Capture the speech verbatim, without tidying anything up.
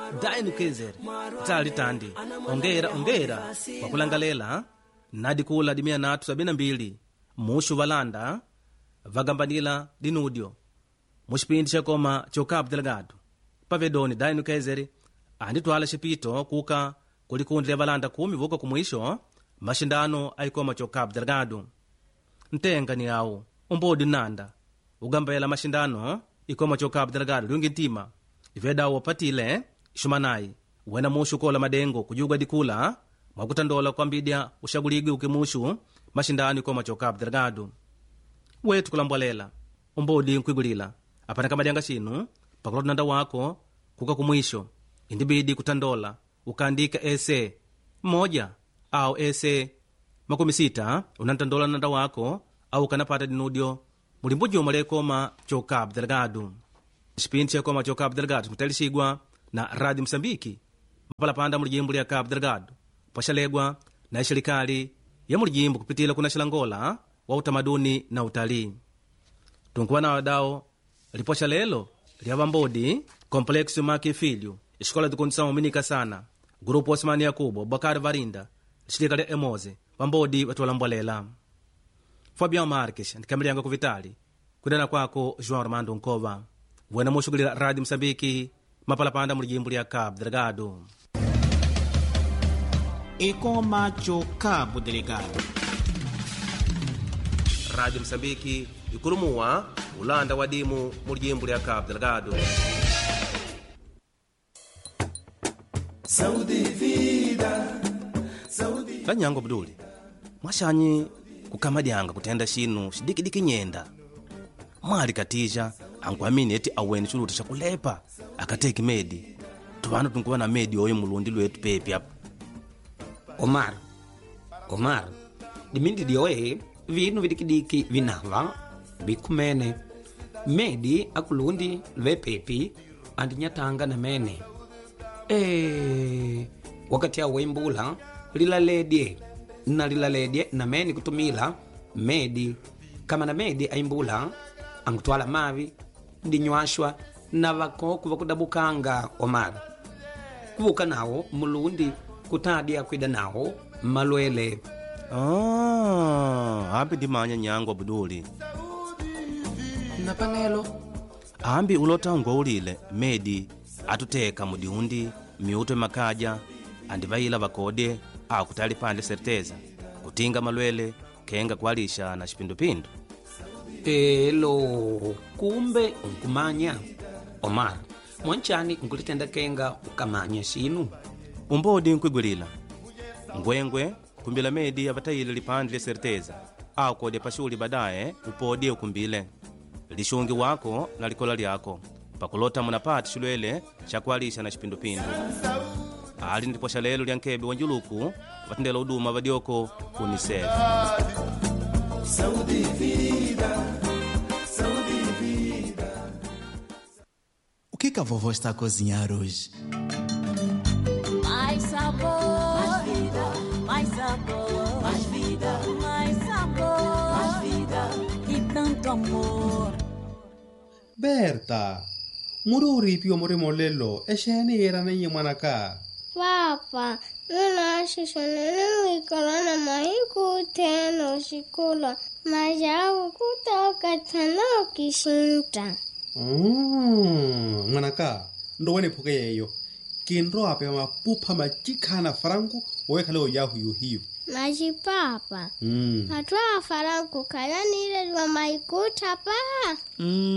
dainu kezere tali tandi ongera ongera kwa kulangalela nadikula di mia natu sabini na mbili mushu valanda vagambanila dinudio muxipindi xa koma cho Cabo Delgado pavedoni dainu kezere anditwala xipito kuka kulikundi lya valanda kumi vuka kumwisho maxindano aikoma cho Cabo Delgado ntenga ni awu umbodi nanda ugambela maxindano ikoma cho Cabo Delgado lungi ntima iveda wapatile shumanai wena mushu kola madengo kujugwa dikula mwakutandola kwa mbidya ushaguligi ukimushu mashindano ikoma cho Cabo Delgado wetu kulambwalela umbodi nkwigulila apana kamadyanga xinu pakulota nanda wako kuka kumwisho indibidi kutandola ukaandika ese mmoja au ese makumi sita unantandola nanda wako au kanapata dinudio mulimbu juma lekoma cho Cabo Delgado xipindi cha koma cho Cabo Delgado mutalixigwa na Radio Msambiki mapalapanda mulijimbu lya Cabo Delgado pashalegwa na serikali ya mulijimbu kupitila kuna xilangola wa utamaduni na utalii tunkuwa na wadao liposha lelo lya vambodi Complexo Maki Filho Escola de Condição Minika Sana Grupo Osmani Yakubo Bakari Varinda lixilika lya Emoze vambodi watuwalambwalela Fabian Marques ndikamilianga kuvitali kudana kwako João Armando Nkova wena mushugulila Radio Msambiki mapalapanda mulijimbu lya Cabo Delgado ikoma cho Cabo Delgado. Radio Msambiki ikulumuwa ulanda wadimu mulijimbu lya Cabo Delgado. Saudi vida Saudi Kanyango Abduli mwashanyi kukamadyanga kutenda xinu xidikidiki nyenda mwali katija ankuamini eti aweni chuluta xakulepa akateki medi tuvanu tunkuva na medi oyo mulundi lwetu pepi apa Omar Omar dimindi dioe vinu vidikidiki vinava bikumene medi akulundi lwe pepi andinyatanga na mene e wakati awe mbula lilaledye na lilaledye na meni kutumila medi kama na medi aimbula angutwala mavi ndinywashwa na vako kuva kudabukanga Omar kuvuka nawo mulundi kutadya kwida nawo malwele ah ambi ndimanya nyango Abduli na panelo ambi ulotangwa ulile medi atuteka mudiundi miuto makaja andivaila vakode akutali pande certeza kutinga malwele kenga kwalisha na xipindupindu elo kumbe unkumanya Omar mwanchani nkulitenda kenga ukamanya xinu umbodi nkwigulila ngwengwe kumbila medi avatayile lipande lya certeza akode paxuli badaye upodye ukumbile lixungi wako na likola lyako pakulota munapati xilwele xakwalisha na xipindupindu ali ndiposha lelo lya nkebe wa njuluku vatendela uduma vadyoko ku UNICEF. Saudi vida, Saudi vida. O que que a vovó está a cozinhar hoje? Mais sabor, mais vida, mais sabor, mais vida, mais sabor, mais vida e tanto amor. Berta, muri uripi omuri molelo exene yera na nyemanaka. Papa, não acho que não corona mais teno xikola, mas já o kutoka tano kishinta. Mm, manaka, ndo wene puke yeyo. Kinro ape mapupa majikana franco wekale oyahu yuhiyo. Mas papa, mm. atua franco kaya nile wa maikuta pa. Mm.